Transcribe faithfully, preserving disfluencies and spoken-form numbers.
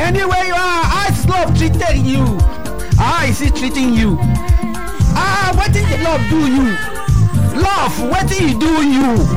Anywhere you are, how is love treating you? How is it treating you? Ah, what did the love do you? Love, what did he do you?